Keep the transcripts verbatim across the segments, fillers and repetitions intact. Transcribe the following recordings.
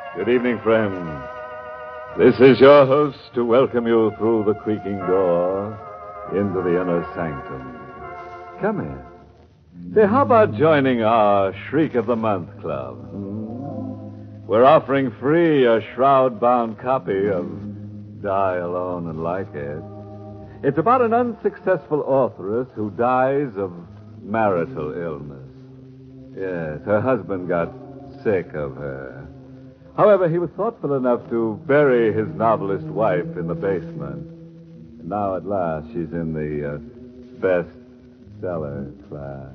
Good evening, friends. This is your host to welcome you through the creaking door into the inner sanctum. Come in. Say, how about joining our Shriek of the Month Club? Hmm? We're offering free a shroud-bound copy of Die Alone and Like It. It's about an unsuccessful authoress who dies of marital illness. Yes, her husband got sick of her. However, he was thoughtful enough to bury his novelist wife in the basement. And now, at last, she's in the uh, bestseller class.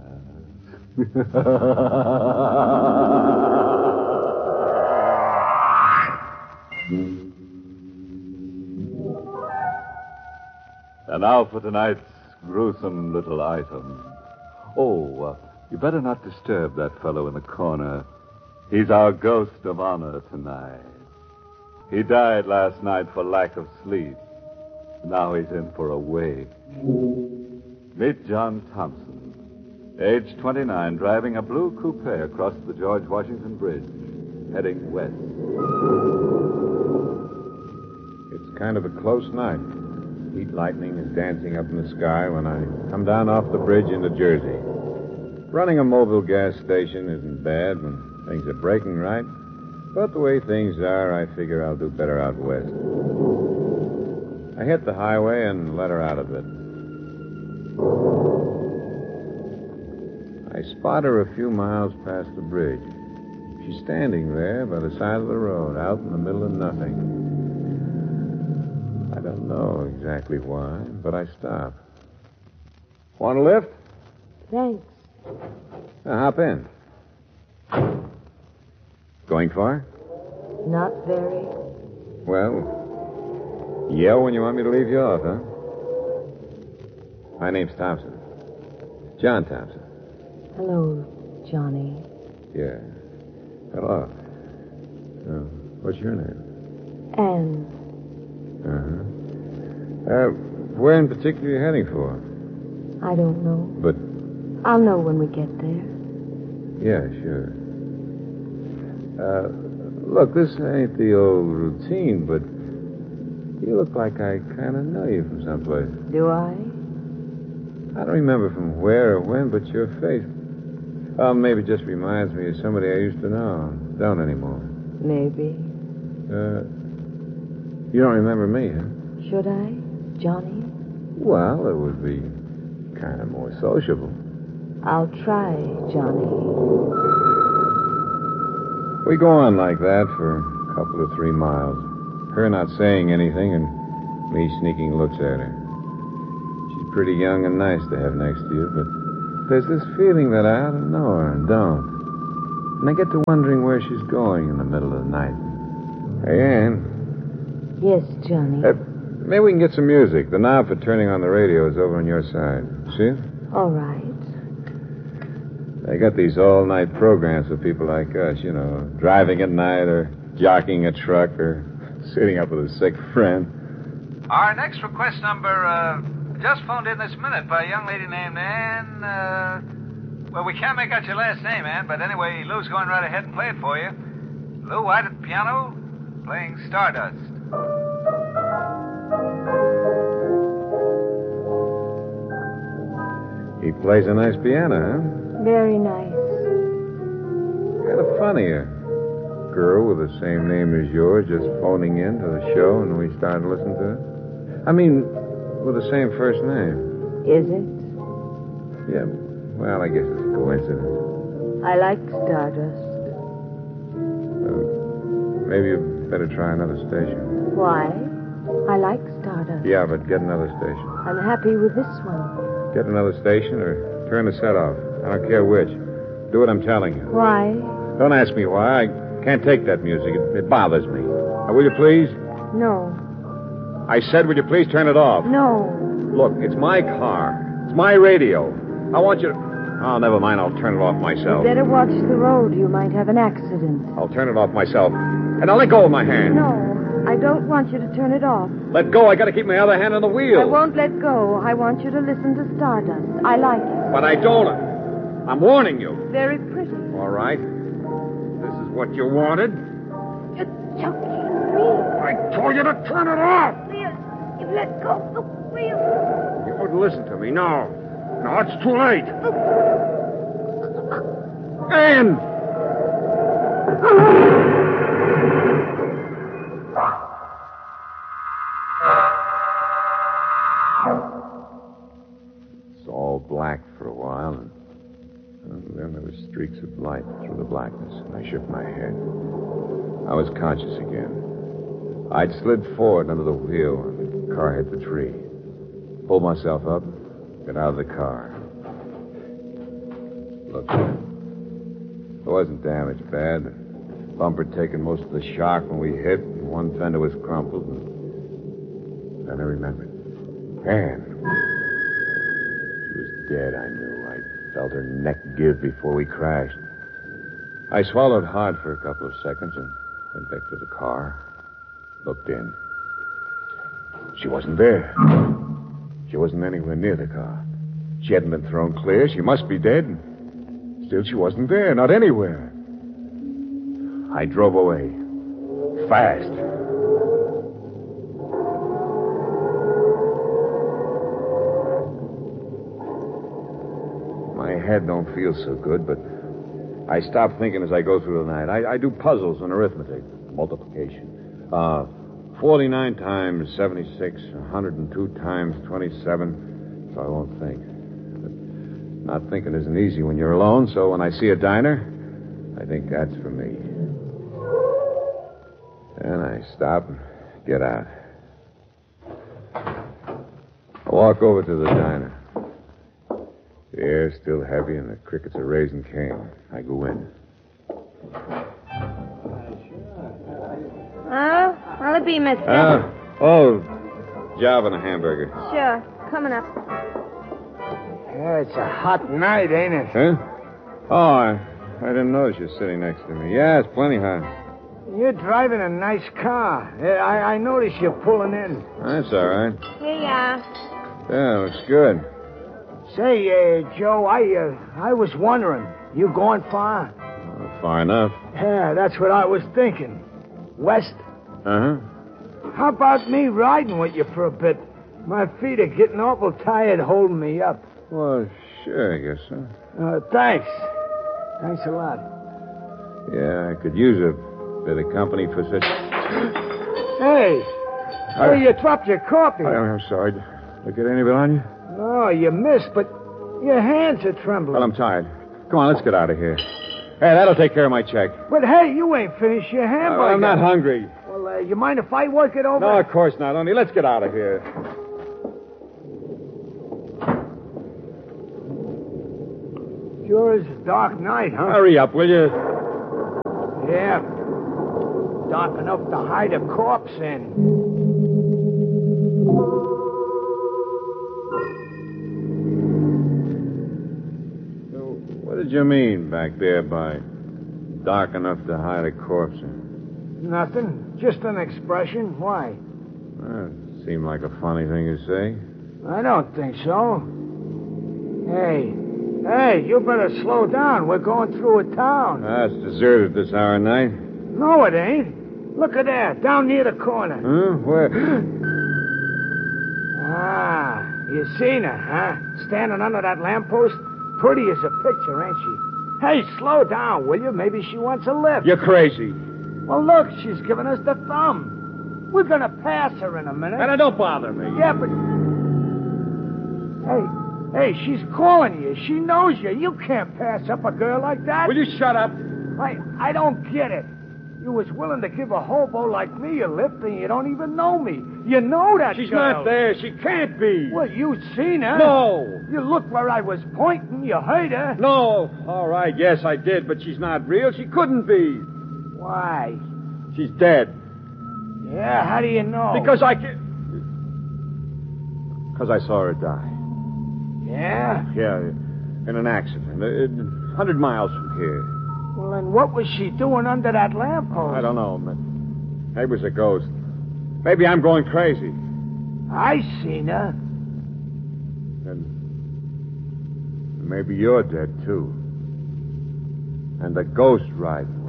And now for tonight's gruesome little item. Oh, uh, you better not disturb that fellow in the corner. He's our ghost of honor tonight. He died last night for lack of sleep. Now he's in for a wake. Meet John Thompson, age twenty-nine, driving a blue coupe across the George Washington Bridge, heading west. It's kind of a close night. Heat lightning is dancing up in the sky when I come down off the bridge into Jersey. Running a Mobile gas station isn't bad when things are breaking right. But the way things are, I figure I'll do better out west. I hit the highway and let her out of it. I spot her a few miles past the bridge. She's standing there by the side of the road, out in the middle of nothing. I don't know exactly why, but I stop. Want a lift? Thanks. Now, hop in. Going far? Not very. Well, yell when you want me to leave you off, huh? My name's Thompson. John Thompson. Hello, Johnny. Yeah. Hello. Uh, what's your name? Anne. Uh-huh. Uh, where in particular are you heading for? I don't know. But... I'll know when we get there. Yeah, sure. Uh, look, this ain't the old routine, but you look like I kind of know you from someplace. Do I? I don't remember from where or when, but your face... Oh, maybe it just reminds me of somebody I used to know. Don't anymore. Maybe. Uh, you don't remember me, huh? Should I, Johnny? Well, it would be kind of more sociable. I'll try, Johnny. We go on like that for a couple or three miles. Her not saying anything and me sneaking looks at her. She's pretty young and nice to have next to you, but there's this feeling that I ought to know her and don't. And I get to wondering where she's going in the middle of the night. Hey, Ann. Yes, Johnny. Uh, maybe we can get some music. The knob for turning on the radio is over on your side. See it? All right. They got these all-night programs for people like us, you know, driving at night or jockeying a truck or sitting up with a sick friend. Our next request number uh, just phoned in this minute by a young lady named Ann. Uh, well, we can't make out your last name, Ann, but anyway, Lou's going right ahead and play it for you. Lou White at the piano, playing Stardust. He plays a nice piano, huh? Very nice. Kind of funny, a girl with the same name as yours just phoning in to the show and we started listening to it. I mean, with the same first name. Is it? Yeah, well, I guess it's a coincidence. I like Stardust. Uh, maybe you better try another station. Why? I like Stardust. Yeah, but get another station. I'm happy with this one. Get another station or turn the set off. I don't care which. Do what I'm telling you. Why? Don't ask me why. I can't take that music. It, it bothers me. Now, will you please? No. I said, will you please turn it off? No. Look, it's my car. It's my radio. I want you to... Oh, never mind. I'll turn it off myself. You better watch the road. You might have an accident. I'll turn it off myself. And I'll let go of my hand. No. I don't want you to turn it off. Let go. I got to keep my other hand on the wheel. I won't let go. I want you to listen to Stardust. I like it. But I don't. I'm warning you. Very pretty. All right. This is what you wanted. You're choking me. I told you to turn it off. Leon, you let go. Look, Leon. You wouldn't listen to me. No. No, it's too late. Ann! It's all black for a while, and, and then there were streaks of light through the blackness, and I shook my head. I was conscious again. I'd slid forward under the wheel, and the car hit the tree. Pulled myself up, got out of the car. Look, it wasn't damaged bad. The bumper had taken most of the shock when we hit, and one fender was crumpled. And then I remembered. Ann. She was dead, I knew. I felt her neck give before we crashed. I swallowed hard for a couple of seconds and went back to the car, looked in. She wasn't there. She wasn't anywhere near the car. She hadn't been thrown clear. She must be dead. Still, she wasn't there, not anywhere. I drove away. Fast. My head don't feel so good, but I stop thinking as I go through the night. I, I do puzzles and arithmetic, multiplication. Uh, forty-nine times seventy-six, one hundred two times twenty-seven, so I won't think. But not thinking isn't easy when you're alone, so when I see a diner, I think that's for me. And I stop and get out. I walk over to the diner. The air's still heavy and the crickets are raising cane. I go in. Oh, what'll it be, mister? Uh, oh, job and a hamburger. Sure. Coming up. Yeah, it's a hot night, ain't it? Huh? Oh, I, I didn't notice you sitting next to me. Yeah, it's plenty hot. You're driving a nice car. I, I noticed you pulling in. That's all right. Here you are. Yeah, looks good. Say, uh, Joe, I uh, I was wondering, you going far? Uh, far enough. Yeah, that's what I was thinking. West? Uh-huh. How about me riding with you for a bit? My feet are getting awful tired holding me up. Well, sure, I guess so. Uh, thanks. Thanks a lot. Yeah, I could use a bit of company for such... Hey! I- Hey, you dropped your coffee. I, I'm sorry. Did I get any of it on you? Oh, you missed, but your hands are trembling. Well, I'm tired. Come on, let's get out of here. Hey, that'll take care of my check. But hey, you ain't finished your hamburger. I'm not hungry. Well, uh, you mind if I work it over? No, of course not. Only let's get out of here. Sure is a dark night, huh? Hurry up, will you? Yeah. Dark enough to hide a corpse in. What did you mean back there by dark enough to hide a corpse in? Nothing. Just an expression. Why? Well, it seemed like a funny thing to say. I don't think so. Hey. Hey, you better slow down. We're going through a town. Ah, it's deserted this hour of night. No, it ain't. Look at that, down near the corner. Huh? Where? Ah, you seen her, huh? Standing under that lamppost? Pretty as a picture, ain't she? Hey, slow down, will you? Maybe she wants a lift. You're crazy. Well, look, she's giving us the thumb. We're gonna pass her in a minute. And don't bother me. Yeah, but... Hey, hey, she's calling you. She knows you. You can't pass up a girl like that. Will you shut up? I, I don't get it. You was willing to give a hobo like me a lift, and you don't even know me. You know that She's girl. not there. She can't be. Well, you seen her. No. You looked where I was pointing. You heard her. No. All right, yes, I did, but she's not real. She couldn't be. Why? She's dead. Yeah, how do you know? Because I can... Because I saw her die. Yeah? Yeah, in an accident. A hundred miles from here. Well, then what was she doing under that lamppost? I don't know, but maybe it was a ghost. Maybe I'm going crazy. I seen her. And maybe you're dead, too. And the ghost riding.